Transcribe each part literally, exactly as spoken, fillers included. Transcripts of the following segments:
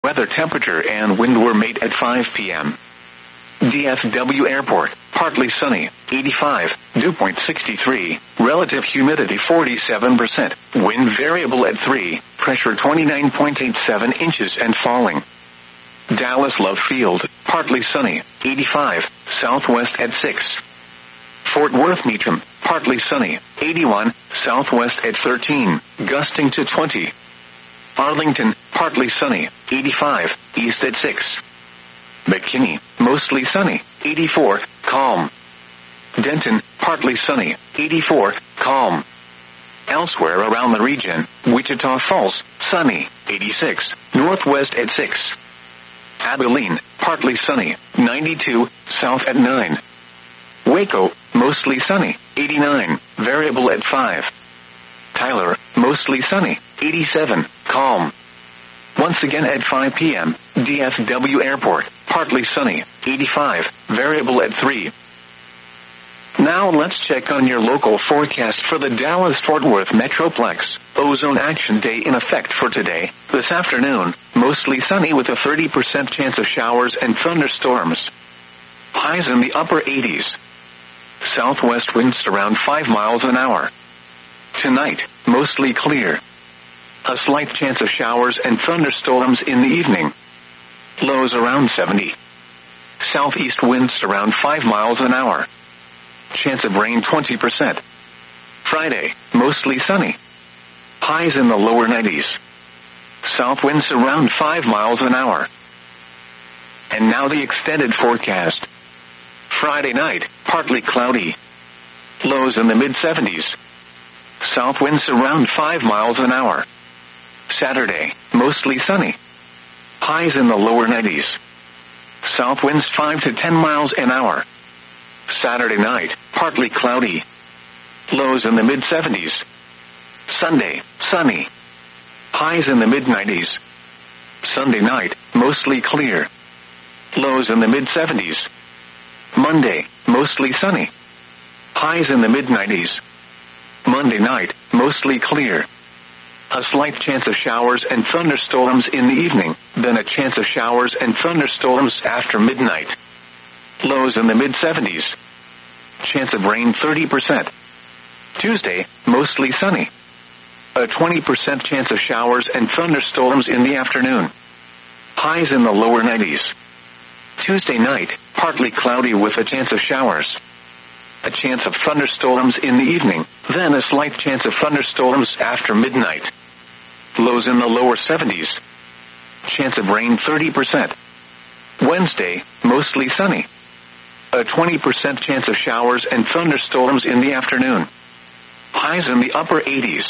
Weather, temperature, and wind were made at five p m D F W Airport, partly sunny, eighty-five, dew point sixty-three, relative humidity forty-seven percent, wind variable at three, pressure twenty-nine point eight seven inches and falling. Dallas Love Field, partly sunny, eighty-five, southwest at six. Fort Worth Meacham, partly sunny, eighty-one, southwest at thirteen, gusting to twenty. Arlington, partly sunny, eighty-five, east at six. McKinney, mostly sunny, eighty-four, calm. Denton, partly sunny, eighty-four, calm. Elsewhere around the region, Wichita Falls, sunny, eighty-six, northwest at six. Abilene, partly sunny, ninety-two, south at nine. Waco, mostly sunny, eighty-nine, variable at five. Tyler, mostly sunny, eighty-seven, calm. Once again at five p m, D F W Airport, partly sunny, eighty-five, variable at three. Now let's check on your local forecast for the Dallas-Fort Worth Metroplex. Ozone Action Day in effect for today, this afternoon, mostly sunny with a thirty percent chance of showers and thunderstorms. Highs in the upper eighties. Southwest winds around five miles an hour. Tonight, mostly clear. A slight chance of showers and thunderstorms in the evening. Lows around seventy. Southeast winds around five miles an hour. Chance of rain twenty percent. Friday, mostly sunny. Highs in the lower nineties. South winds around five miles an hour. And now the extended forecast. Friday night, partly cloudy. Lows in the mid seventies. South winds around five miles an hour. Saturday, mostly sunny. Highs in the lower nineties. South winds five to ten miles an hour. Saturday night, partly cloudy. Lows in the mid seventies. Sunday, sunny. Highs in the mid nineties. Sunday night, mostly clear. Lows in the mid seventies. Monday, mostly sunny. Highs in the mid nineties. Monday night, mostly clear. A slight chance of showers and thunderstorms in the evening, then a chance of showers and thunderstorms after midnight. Lows in the mid seventies. Chance of rain thirty percent. Tuesday, mostly sunny. A twenty percent chance of showers and thunderstorms in the afternoon. Highs in the lower nineties. Tuesday night, partly cloudy with a chance of showers. A chance of thunderstorms in the evening, then a slight chance of thunderstorms after midnight. Lows in the lower seventies. Chance of rain thirty percent. Wednesday, mostly sunny. A twenty percent chance of showers and thunderstorms in the afternoon. Highs in the upper eighties.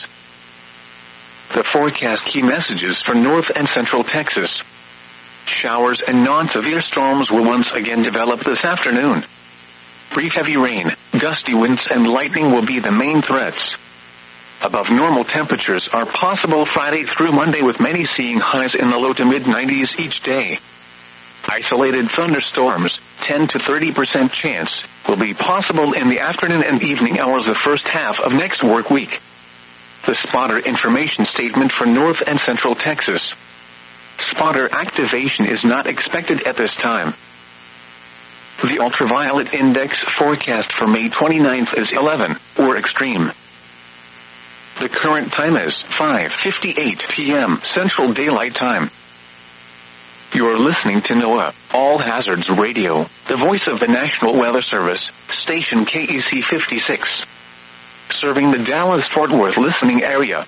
The forecast key messages for North and Central Texas. Showers and non-severe storms will once again develop this afternoon. Brief heavy rain, gusty winds and lightning will be the main threats. Above normal temperatures are possible Friday through Monday with many seeing highs in the low to mid nineties each day. Isolated thunderstorms, ten to thirty percent chance, will be possible in the afternoon and evening hours of the first half of next work week. The spotter information statement for North and Central Texas. Spotter activation is not expected at this time. The ultraviolet index forecast for May twenty-ninth is eleven, or extreme. The current time is five fifty-eight p m Central Daylight Time. You're listening to NOAA, All Hazards Radio, the voice of the National Weather Service, station K E C fifty-six. Serving the Dallas-Fort Worth listening area.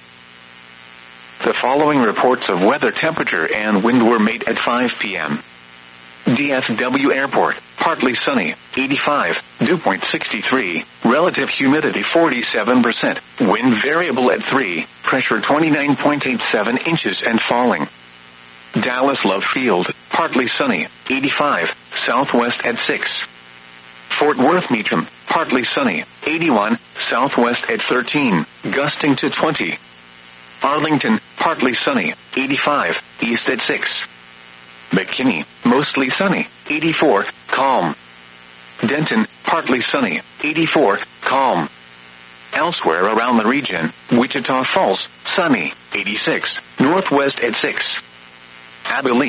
The following reports of weather, temperature, and wind were made at five p m D F W Airport, partly sunny, eighty-five, dew point sixty-three, relative humidity forty-seven percent, wind variable at three, pressure twenty-nine point eight seven inches and falling. Dallas Love Field, partly sunny, eighty-five, southwest at six. Fort Worth Meacham, partly sunny, eighty-one, southwest at thirteen, gusting to twenty. Arlington, partly sunny, eighty-five, east at six. McKinney, mostly sunny, eighty-four, calm. Denton, partly sunny, eighty-four, calm. Elsewhere around the region, Wichita Falls, sunny, eighty-six, northwest at six. Abilene,